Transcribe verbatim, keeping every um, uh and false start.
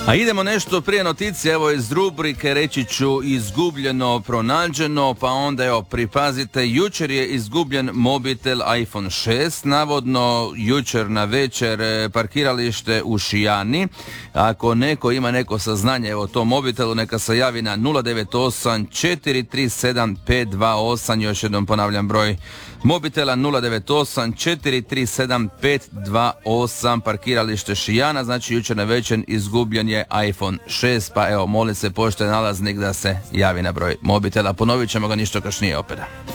A idemo nešto prije noticije, evo iz rubrike reći ću izgubljeno, pronađeno, pa onda evo pripazite, jučer je izgubljen mobitel iPhone šest, navodno jučer na večer parkiralište u Šijani. Ako neko ima neko saznanje evo o tom mobitelu, neka se javi na nula devet osam četiri tri sedam pet dva osam, još jednom ponavljam broj mobitela nula devet osam četiri tri sedam pet dva osam, parkiralište Šijana, znači jučer na večer izgubljen je iPhone šest, pa evo molim se pošten nalaznik da se javi na broj mobitela, ponovit ćemo ga ništo kašnije opet.